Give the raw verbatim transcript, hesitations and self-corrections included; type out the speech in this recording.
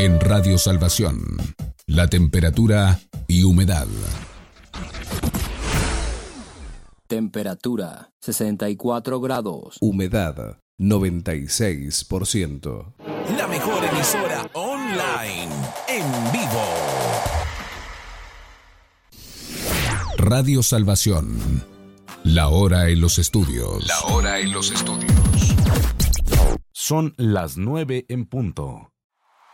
En Radio Salvación, la temperatura y humedad. Temperatura sesenta y cuatro grados. Humedad noventa y seis por ciento. La mejor emisora online en vivo. Radio Salvación. La hora en los estudios. La hora en los estudios. Son las nueve en punto.